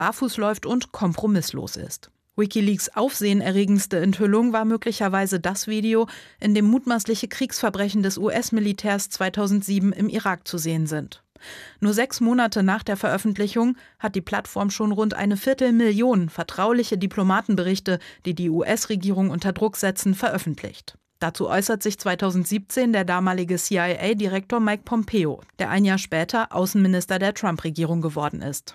barfuß läuft und kompromisslos ist. WikiLeaks' aufsehenerregendste Enthüllung war möglicherweise das Video, in dem mutmaßliche Kriegsverbrechen des US-Militärs 2007 im Irak zu sehen sind. Nur 6 Monate nach der Veröffentlichung hat die Plattform schon rund 250.000 vertrauliche Diplomatenberichte, die die US-Regierung unter Druck setzen, veröffentlicht. Dazu äußert sich 2017 der damalige CIA-Direktor Mike Pompeo, der ein Jahr später Außenminister der Trump-Regierung geworden ist.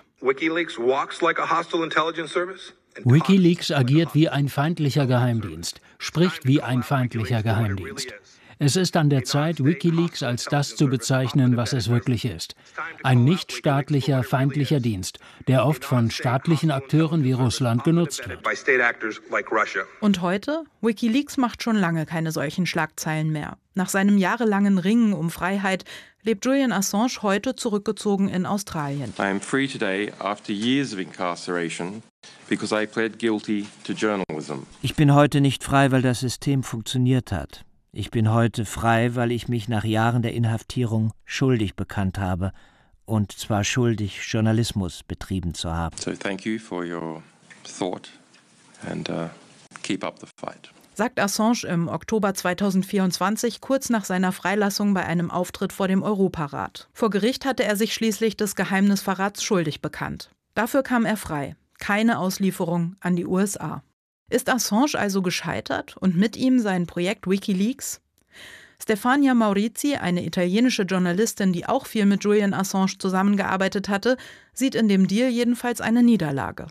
WikiLeaks agiert wie ein feindlicher Geheimdienst, spricht wie ein feindlicher Geheimdienst. Es ist an der Zeit, WikiLeaks als das zu bezeichnen, was es wirklich ist. Ein nichtstaatlicher, feindlicher Dienst, der oft von staatlichen Akteuren wie Russland genutzt wird. Und heute? WikiLeaks macht schon lange keine solchen Schlagzeilen mehr. Nach seinem jahrelangen Ringen um Freiheit lebt Julian Assange heute zurückgezogen in Australien. I am free today after years of incarceration because I pled guilty to journalism. Ich bin heute nicht frei, weil das System funktioniert hat. Ich bin heute frei, weil ich mich nach Jahren der Inhaftierung schuldig bekannt habe, und zwar schuldig, Journalismus betrieben zu haben. So thank you for your thought and keep up the fight. Sagt Assange im Oktober 2024, kurz nach seiner Freilassung bei einem Auftritt vor dem Europarat. Vor Gericht hatte er sich schließlich des Geheimnisverrats schuldig bekannt. Dafür kam er frei. Keine Auslieferung an die USA. Ist Assange also gescheitert und mit ihm sein Projekt WikiLeaks? Stefania Maurizi, eine italienische Journalistin, die auch viel mit Julian Assange zusammengearbeitet hatte, sieht in dem Deal jedenfalls eine Niederlage.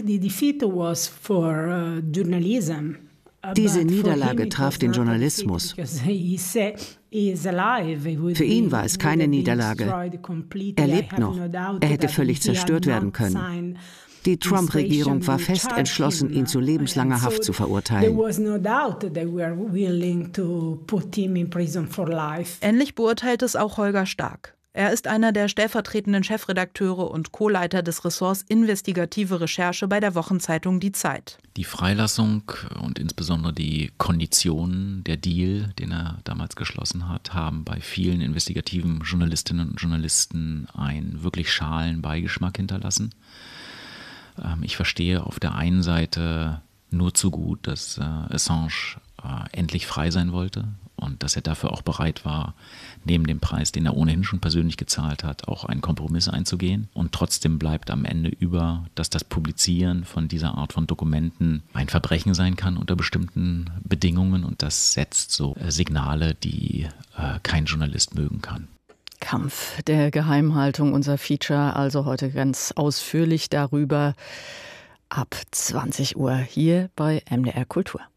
Diese Niederlage traf den Journalismus. Für ihn war es keine Niederlage. Er lebt noch. Er hätte völlig zerstört werden können. Die Trump-Regierung war fest entschlossen, ihn zu lebenslanger Haft zu verurteilen. Ähnlich beurteilt es auch Holger Stark. Er ist einer der stellvertretenden Chefredakteure und Co-Leiter des Ressorts Investigative Recherche bei der Wochenzeitung Die Zeit. Die Freilassung und insbesondere die Konditionen, der Deal, den er damals geschlossen hat, haben bei vielen investigativen Journalistinnen und Journalisten einen wirklich schalen Beigeschmack hinterlassen. Ich verstehe auf der einen Seite nur zu gut, dass Assange endlich frei sein wollte und dass er dafür auch bereit war, neben dem Preis, den er ohnehin schon persönlich gezahlt hat, auch einen Kompromiss einzugehen. Und trotzdem bleibt am Ende über, dass das Publizieren von dieser Art von Dokumenten ein Verbrechen sein kann unter bestimmten Bedingungen, und das setzt so Signale, die kein Journalist mögen kann. Kampf der Geheimhaltung, unser Feature, also heute ganz ausführlich darüber ab 20 Uhr hier bei MDR Kultur.